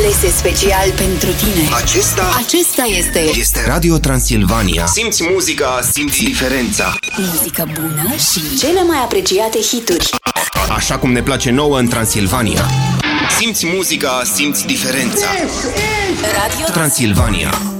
alese special pentru tine. Acesta este Radio Transilvania. Simți muzica, simți diferența. muzică bună și cele mai apreciate hituri. Așa cum ne place nouă în Transilvania. Simți muzica, simți diferența. Radio Transilvania.